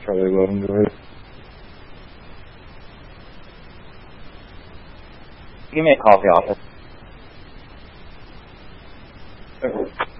Charlie will enjoy it. Give me a coffee office.